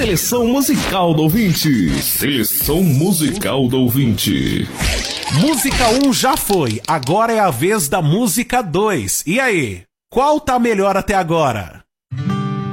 Seleção musical do ouvinte. Seleção musical do ouvinte. Música 1 já foi, agora é a vez da música 2. E aí, qual tá melhor até agora?